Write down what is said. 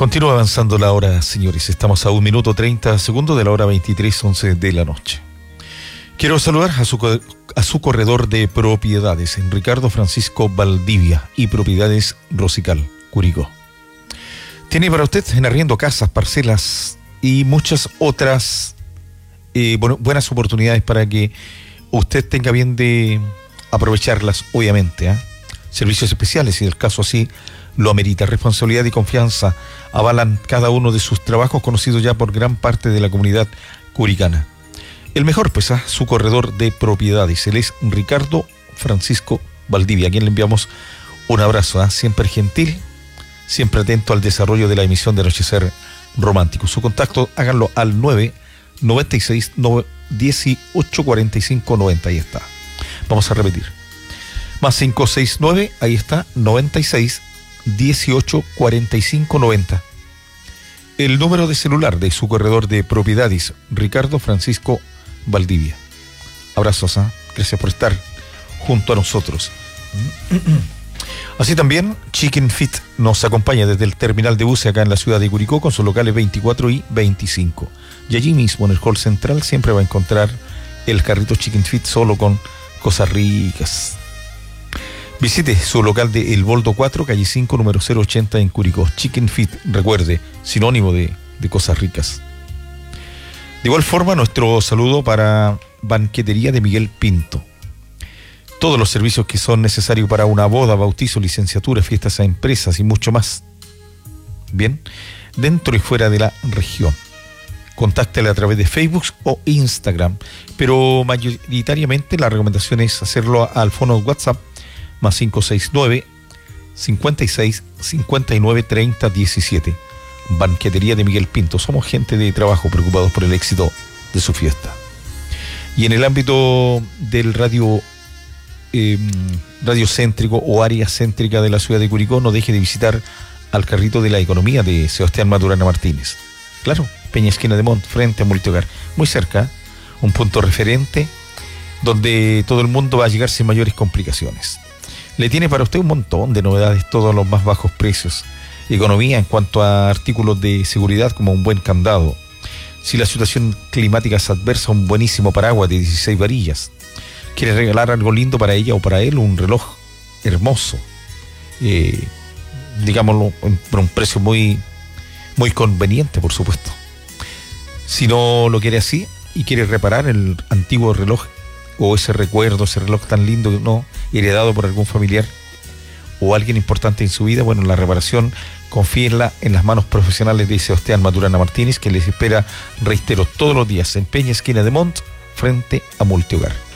Continúa avanzando la hora, señores. Estamos a 1 minuto 30 segundos de la hora 23:11 de la noche. Quiero saludar a su corredor de propiedades, en Ricardo Francisco Valdivia y Propiedades Rosical, Curicó. Tiene para usted en arriendo casas, parcelas y muchas otras buenas oportunidades para que usted tenga bien de aprovecharlas, obviamente. Servicios especiales, si el caso así lo amerita. Responsabilidad y confianza avalan cada uno de sus trabajos, conocidos ya por gran parte de la comunidad curicana. El mejor, pues, su corredor de propiedades. Él es Ricardo Francisco Valdivia, a quien le enviamos un abrazo, siempre gentil, siempre atento al desarrollo de la emisión de Anochecer Romántico. Su contacto, háganlo al 996 18 45 90, ahí está. Vamos a repetir. Más 569, ahí está, 96 18 45 90. El número de celular de su corredor de propiedades, Ricardo Francisco Valdivia. Abrazos, gracias por estar junto a nosotros. Así también, Chicken Fit nos acompaña desde el terminal de buses acá en la ciudad de Curicó, con sus locales 24 y 25. Y allí mismo, en el hall central, siempre va a encontrar el carrito Chicken Fit, solo con cosas ricas. Visite su local de El Boldo 4, calle 5, número 080 en Curicó. Chicken Fit, recuerde, sinónimo de cosas ricas. De igual forma, nuestro saludo para Banquetería de Miguel Pinto. Todos los servicios que son necesarios para una boda, bautizo, licenciatura, fiestas a empresas y mucho más. Bien, dentro y fuera de la región. Contáctale a través de Facebook o Instagram, pero mayoritariamente la recomendación es hacerlo al fono WhatsApp más 569 56 59 30 17. Banquetería de Miguel Pinto. Somos gente de trabajo preocupados por el éxito de su fiesta. Y en el ámbito del radiocéntrico o área céntrica de la ciudad de Curicó, no deje de visitar al carrito de la economía de Sebastián Maturana Martínez. Claro, Peña Esquina de Montt, frente a Multihogar, muy cerca, un punto referente donde todo el mundo va a llegar sin mayores complicaciones. Le tiene para usted un montón de novedades, todos a los más bajos precios. Economía en cuanto a artículos de seguridad, como un buen candado. Si la situación climática es adversa, un buenísimo paraguas de 16 varillas. Quiere regalar algo lindo para ella o para él, un reloj hermoso, digámoslo, por un precio muy, muy conveniente, por supuesto. Si no lo quiere así y quiere reparar el antiguo reloj o ese recuerdo, ese reloj tan lindo, no heredado por algún familiar o alguien importante en su vida, bueno, la reparación confíenla en las manos profesionales de Sebastián Maturana Martínez, que les espera, reitero, todos los días en Peña Esquina de Montt, frente a Multihogar.